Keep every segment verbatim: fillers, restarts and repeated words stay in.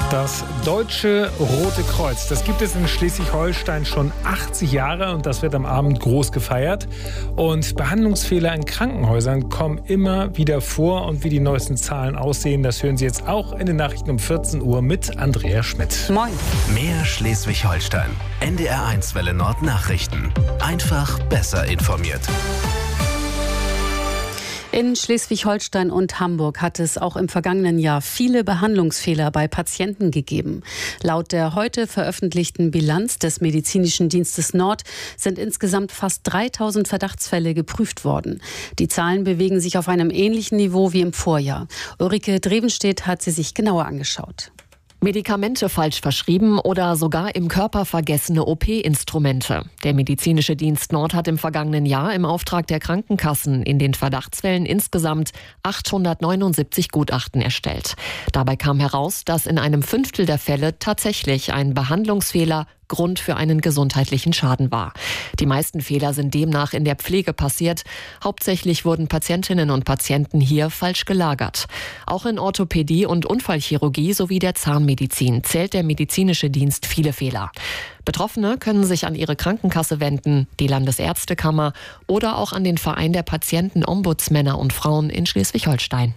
Das Deutsche Rote Kreuz, das gibt es in Schleswig-Holstein schon achtzig Jahre und das wird am Abend groß gefeiert. Und Behandlungsfehler in Krankenhäusern kommen immer wieder vor und wie die neuesten Zahlen aussehen, das hören Sie jetzt auch in den Nachrichten um vierzehn Uhr mit Andrea Schmidt. Moin. Mehr Schleswig-Holstein. N D R eins Welle Nord Nachrichten. Einfach besser informiert. In Schleswig-Holstein und Hamburg hat es auch im vergangenen Jahr viele Behandlungsfehler bei Patienten gegeben. Laut der heute veröffentlichten Bilanz des Medizinischen Dienstes Nord sind insgesamt fast dreitausend Verdachtsfälle geprüft worden. Die Zahlen bewegen sich auf einem ähnlichen Niveau wie im Vorjahr. Ulrike Drevenstedt hat sie sich genauer angeschaut. Medikamente falsch verschrieben oder sogar im Körper vergessene O P-Instrumente. Der Medizinische Dienst Nord hat im vergangenen Jahr im Auftrag der Krankenkassen in den Verdachtsfällen insgesamt achthundertneunundsiebzig Gutachten erstellt. Dabei kam heraus, dass in einem Fünftel der Fälle tatsächlich ein Behandlungsfehler Grund für einen gesundheitlichen Schaden war. Die meisten Fehler sind demnach in der Pflege passiert. Hauptsächlich wurden Patientinnen und Patienten hier falsch gelagert. Auch in Orthopädie und Unfallchirurgie sowie der Zahnmedizin zählt der medizinische Dienst viele Fehler. Betroffene können sich an ihre Krankenkasse wenden, die Landesärztekammer oder auch an den Verein der Patienten-Ombudsmänner und Frauen in Schleswig-Holstein.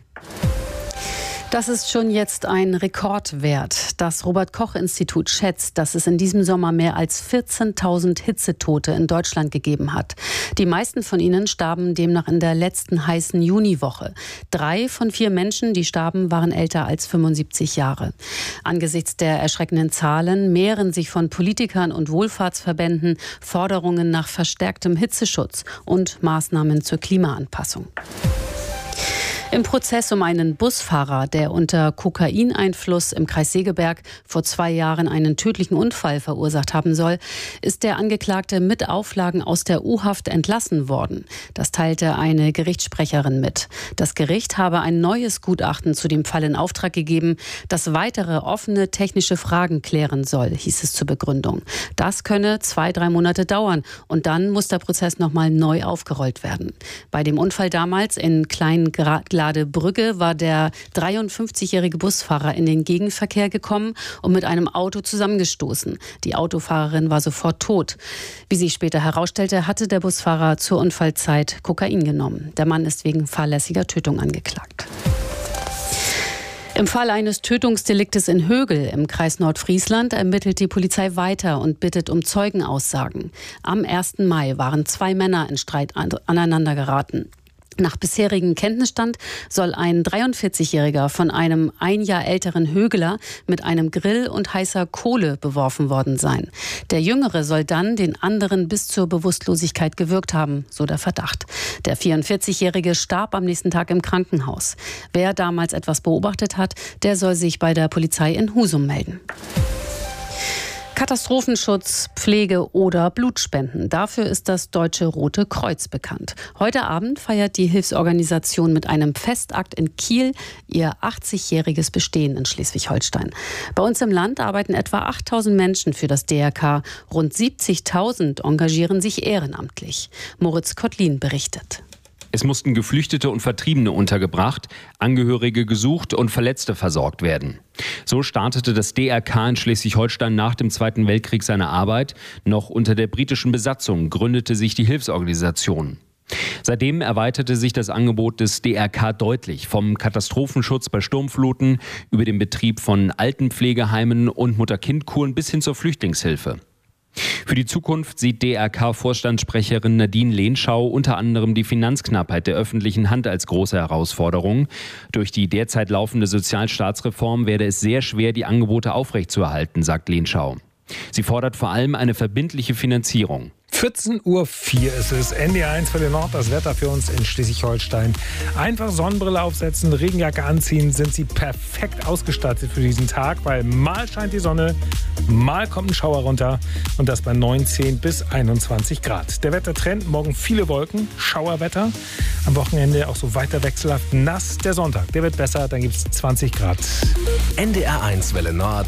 Das ist schon jetzt ein Rekordwert. Das Robert-Koch-Institut schätzt, dass es in diesem Sommer mehr als vierzehntausend Hitzetote in Deutschland gegeben hat. Die meisten von ihnen starben demnach in der letzten heißen Juniwoche. Drei von vier Menschen, die starben, waren älter als fünfundsiebzig Jahre. Angesichts der erschreckenden Zahlen mehren sich von Politikern und Wohlfahrtsverbänden Forderungen nach verstärktem Hitzeschutz und Maßnahmen zur Klimaanpassung. Im Prozess um einen Busfahrer, der unter Kokaineinfluss im Kreis Segeberg vor zwei Jahren einen tödlichen Unfall verursacht haben soll, ist der Angeklagte mit Auflagen aus der U-Haft entlassen worden. Das teilte eine Gerichtssprecherin mit. Das Gericht habe ein neues Gutachten zu dem Fall in Auftrag gegeben, das weitere offene technische Fragen klären soll, hieß es zur Begründung. Das könne zwei, drei Monate dauern und dann muss der Prozess nochmal neu aufgerollt werden. Bei dem Unfall damals in Kleingladbach Brügge war der dreiundfünfzigjährige Busfahrer in den Gegenverkehr gekommen und mit einem Auto zusammengestoßen. Die Autofahrerin war sofort tot. Wie sich später herausstellte, hatte der Busfahrer zur Unfallzeit Kokain genommen. Der Mann ist wegen fahrlässiger Tötung angeklagt. Im Fall eines Tötungsdeliktes in Högel im Kreis Nordfriesland ermittelt die Polizei weiter und bittet um Zeugenaussagen. Am ersten Mai waren zwei Männer in Streit aneinander geraten. Nach bisherigem Kenntnisstand soll ein dreiundvierzigjähriger von einem ein Jahr älteren Högeler mit einem Grill und heißer Kohle beworfen worden sein. Der Jüngere soll dann den anderen bis zur Bewusstlosigkeit gewürgt haben, so der Verdacht. Der vierundvierzigjährige starb am nächsten Tag im Krankenhaus. Wer damals etwas beobachtet hat, der soll sich bei der Polizei in Husum melden. Katastrophenschutz, Pflege oder Blutspenden. Dafür ist das Deutsche Rote Kreuz bekannt. Heute Abend feiert die Hilfsorganisation mit einem Festakt in Kiel ihr achtzigjähriges Bestehen in Schleswig-Holstein. Bei uns im Land arbeiten etwa achttausend Menschen für das D R K. Rund siebzigtausend engagieren sich ehrenamtlich. Moritz Kottlin berichtet. Es mussten Geflüchtete und Vertriebene untergebracht, Angehörige gesucht und Verletzte versorgt werden. So startete das D R K in Schleswig-Holstein nach dem Zweiten Weltkrieg seine Arbeit. Noch unter der britischen Besatzung gründete sich die Hilfsorganisation. Seitdem erweiterte sich das Angebot des D R K deutlich, vom Katastrophenschutz bei Sturmfluten über den Betrieb von Altenpflegeheimen und Mutter-Kind-Kuren bis hin zur Flüchtlingshilfe. Für die Zukunft sieht D R K-Vorstandssprecherin Nadine Lehnschau unter anderem die Finanzknappheit der öffentlichen Hand als große Herausforderung. Durch die derzeit laufende Sozialstaatsreform werde es sehr schwer, die Angebote aufrechtzuerhalten, sagt Lehnschau. Sie fordert vor allem eine verbindliche Finanzierung. vierzehn Uhr vier ist es. N D R eins Welle Nord, das Wetter für uns in Schleswig-Holstein. Einfach Sonnenbrille aufsetzen, Regenjacke anziehen, sind Sie perfekt ausgestattet für diesen Tag, weil mal scheint die Sonne, mal kommt ein Schauer runter und das bei neunzehn bis einundzwanzig Grad. Der Wettertrend, morgen viele Wolken, Schauerwetter. Am Wochenende auch so weiter wechselhaft nass. Der Sonntag, der wird besser, dann gibt es zwanzig Grad. N D R eins Welle Nord.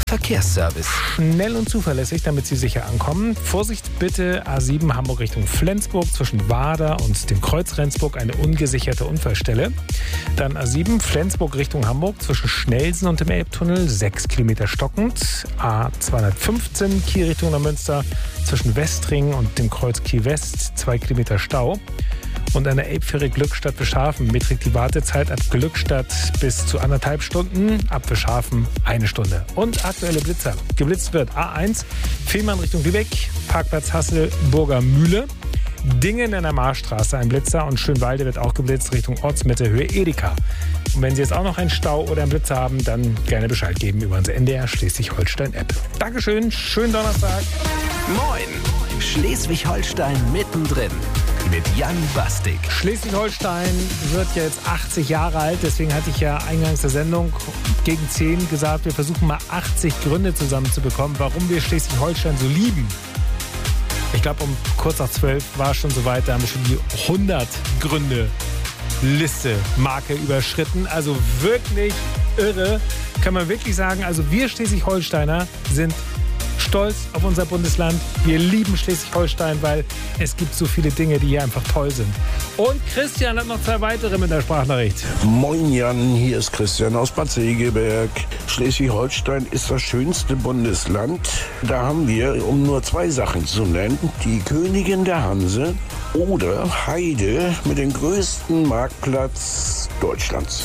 Verkehrsservice. Schnell und zuverlässig, damit Sie sicher ankommen. Vorsicht bitte, A sieben Hamburg Richtung Flensburg zwischen Wader und dem Kreuz Rendsburg eine ungesicherte Unfallstelle. Dann A sieben Flensburg Richtung Hamburg zwischen Schnellsen und dem Elbtunnel, sechs Kilometer stockend. A zweihundertfünfzehn Kiel Richtung Neumünster zwischen Westring und dem Kreuz Kiel West, zwei Kilometer Stau. Und an der Elbfähre Glückstadt Bischhafen beträgt die Wartezeit ab Glückstadt bis zu anderthalb Stunden, ab Bischhafen eine Stunde. Und aktuelle Blitzer. Geblitzt wird A eins, Fehmarn Richtung Lübeck, Parkplatz Hasselburger Mühle, Dingen in der Marstraße ein Blitzer und Schönwalde wird auch geblitzt Richtung Ortsmitte, Höhe Edeka. Und wenn Sie jetzt auch noch einen Stau oder einen Blitzer haben, dann gerne Bescheid geben über unsere N D R Schleswig-Holstein-App. Dankeschön, schönen Donnerstag. Moin, Schleswig-Holstein mittendrin. Mit Jan Bastik. Schleswig-Holstein wird jetzt achtzig Jahre alt. Deswegen hatte ich ja eingangs der Sendung gegen zehn gesagt, wir versuchen mal achtzig Gründe zusammenzubekommen, warum wir Schleswig-Holstein so lieben. Ich glaube, um kurz nach zwölf war es schon soweit, da haben wir schon die hundert Gründe Liste, Marke überschritten. Also wirklich irre, kann man wirklich sagen. Also wir Schleswig-Holsteiner sind stolz auf unser Bundesland. Wir lieben Schleswig-Holstein, weil es gibt so viele Dinge, die hier einfach toll sind. Und Christian hat noch zwei weitere mit der Sprachnachricht. Moin Jan, hier ist Christian aus Bad Segeberg. Schleswig-Holstein ist das schönste Bundesland. Da haben wir, um nur zwei Sachen zu nennen, die Königin der Hanse oder Heide mit dem größten Marktplatz Deutschlands.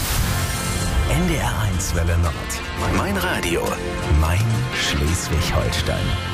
N D R eins Welle Nord. Mein Radio. Mein Schleswig-Holstein.